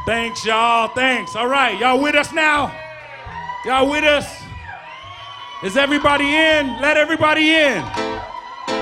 Thanks, y'all. Thanks. All right. Y'all with us now? Y'all with us? Is everybody in? Let everybody in.